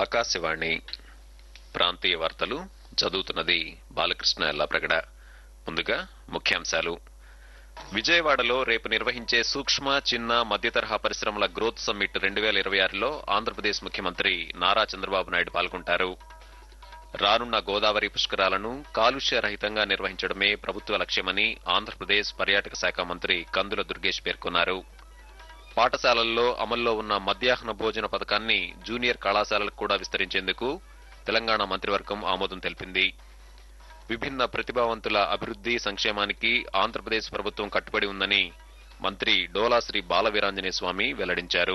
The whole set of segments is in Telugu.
ఆకాశవాణి ప్రాంతీయ వార్తలు చదువుతున్నది బాలకృష్ణ ఎల్లాప్రగడ. ముందుగా ముఖ్యాంశాలు. విజయవాడలో రేపు నిర్వహించే సూక్ష్మ, చిన్న, మధ్యతరహా పరిశ్రమల గ్రోత్ సమ్మిట్ 2026లో ఆంధ్రప్రదేశ్ ముఖ్యమంత్రి నారా చంద్రబాబు నాయుడు పాల్గొంటారు. రానున్న గోదావరి పుష్కరాలను కాలుష్య రహితంగా నిర్వహించడమే ప్రభుత్వ లక్ష్యమని ఆంధ్రప్రదేశ్ పర్యాటక శాఖ మంత్రి కందుల దుర్గేష్ పేర్కొన్నారు. పాఠశాలల్లో అమల్లో ఉన్న మధ్యాహ్న భోజన పథకాన్ని జూనియర్ కళాశాలలకు కూడా విస్తరించేందుకు తెలంగాణ మంత్రివర్గం ఆమోదం తెలిపింది. విభిన్న ప్రతిభావంతుల అభివృద్ది, సంక్షేమానికి ఆంధ్రప్రదేశ్ ప్రభుత్వం కట్టుబడి ఉందని మంత్రి డోలాశ్రీ బాలవీరాంజనేయ స్వామి వెల్లడించారు.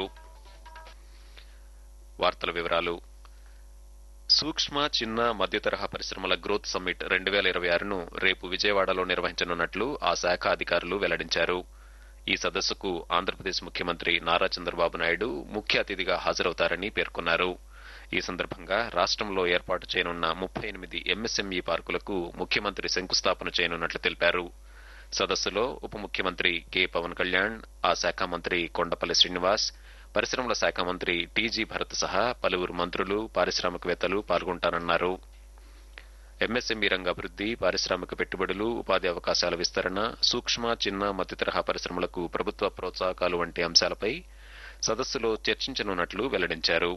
వార్తల వివరాలు. సూక్ష్మ, చిన్న, మధ్యతరహా పరిశ్రమల గ్రోత్ సమ్మిట్ 2026ను రేపు విజయవాడలో నిర్వహించనున్నట్లు ఆ శాఖ అధికారులు వెల్లడించారు. ఈ సదస్సుకు ఆంధ్రప్రదేశ్ ముఖ్యమంత్రి నారా చంద్రబాబు నాయుడు ముఖ్య అతిథిగా హాజరవుతారని పేర్కొన్నారు. ఈ సందర్భంగా రాష్ట్రంలో ఏర్పాటు చేయనున్న 38 ఎంఎస్ఎంఈ పార్కులకు ముఖ్యమంత్రి శంకుస్థాపన చేయనున్నట్లు తెలిపారు. సదస్సులో ఉప ముఖ్యమంత్రి కె పవన్ కళ్యాణ్, ఆ శాఖ మంత్రి కొండపల్లి శ్రీనివాస్, పరిశ్రమల శాఖ మంత్రి టీజీ భరత్ సహా పలువురు మంత్రులు, పారిశ్రామికవేత్తలు పాల్గొంటారన్నారు. ఎంఎస్ఎంఈ రంగ అభివృద్ది, పారిశ్రామిక పెట్టుబడులు, ఉపాధి అవకాశాల విస్తరణ, సూక్ష్మ, చిన్న, మధ్యతరహా పరిశ్రమలకు ప్రభుత్వ ప్రోత్సాహకాలు వంటి అంశాలపై సదస్సులో చర్చించనున్నట్లు వెల్లడించారు.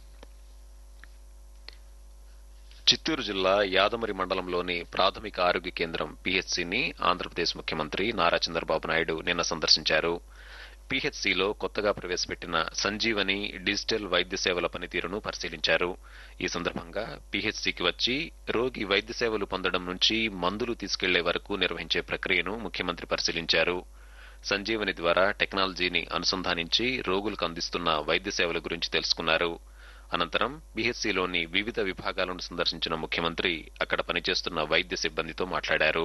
చిత్తూరు జిల్లా యాదమరి మండలంలోని ప్రాథమిక ఆరోగ్య కేంద్రం పీహెచ్సీని ఆంధ్రప్రదేశ్ ముఖ్యమంత్రి నారా చంద్రబాబు నాయుడు నిన్న సందర్శించారు. పీహెచ్సీలో కొత్తగా ప్రవేశపెట్టిన సంజీవని డిజిటల్ వైద్య సేవల పనితీరును పరిశీలించారు. ఈ సందర్భంగా పీహెచ్సీకి వచ్చి రోగి వైద్య సేవలు పొందడం నుంచి మందులు తీసుకెళ్లే వరకు నిర్వహించే ప్రక్రియను ముఖ్యమంత్రి పరిశీలించారు. సంజీవని ద్వారా టెక్నాలజీని అనుసంధానించి రోగులకు అందిస్తున్న వైద్య సేవల గురించి తెలుసుకున్నారు. అనంతరం పీహెచ్సీలోని వివిధ విభాగాలను సందర్శించిన ముఖ్యమంత్రి అక్కడ పనిచేస్తున్న వైద్య సిబ్బందితో మాట్లాడారు.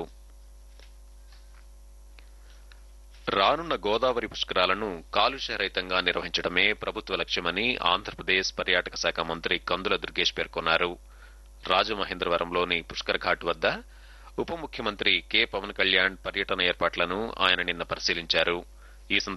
రానున్న గోదావరి పుష్కరాలను కాలుష్యరహితంగా నిర్వహించడమే ప్రభుత్వ లక్ష్యమని ఆంధ్రప్రదేశ్ పర్యాటక శాఖ మంత్రి కందుల దుర్గేష్ పేర్కొన్నారు. రాజమహేంద్రవరంలోని పుష్కర్ ఘాట్ వద్ద ఉప ముఖ్యమంత్రి కె పవన్ కళ్యాణ్ పర్యటన ఏర్పాట్లను ఆయన నిన్న పరిశీలించారు. ఈ